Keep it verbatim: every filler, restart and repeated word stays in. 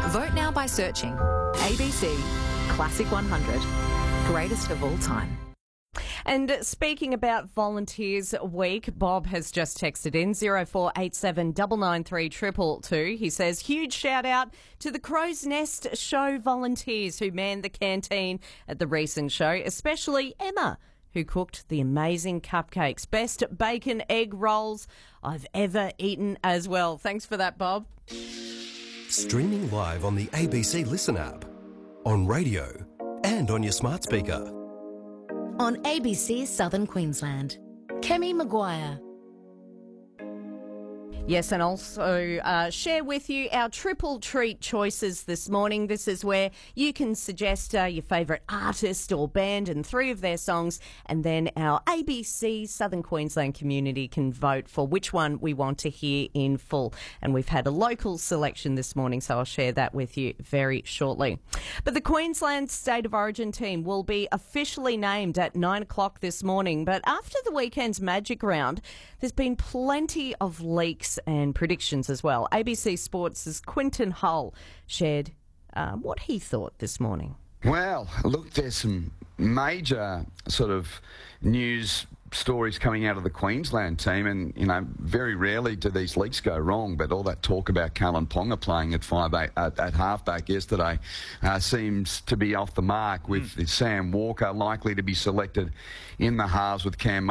Vote now by searching A B C Classic one hundred, greatest of all time. And speaking about Volunteers Week, Bob has just texted in zero four eight seven nine nine three two two two. He says, huge shout out to the Crow's Nest show volunteers who manned the canteen at the recent show, especially Emma, who cooked the amazing cupcakes. Best bacon egg rolls I've ever eaten as well. Thanks for that, Bob. Streaming live on the A B C Listen app, on radio and on your smart speaker. On A B C Southern Queensland. Kemi Maguire. Yes, and also uh, share with you our triple treat choices this morning. This is where you can suggest uh, your favourite artist or band and three of their songs, and then our A B C Southern Queensland community can vote for which one we want to hear in full. And we've had a local selection this morning, so I'll share that with you very shortly. But the Queensland State of Origin team will be officially named at nine o'clock this morning. But after the weekend's Magic Round, there's been plenty of leaks and predictions as well. A B C Sports' Quinton Hull shared uh, what he thought this morning. Well, look, there's some major sort of news stories coming out of the Queensland team, and, you know, very rarely do these leaks go wrong, but all that talk about Kalyn Ponga playing at five eight, at, at halfback yesterday uh, seems to be off the mark, with mm. Sam Walker likely to be selected in the halves with Cam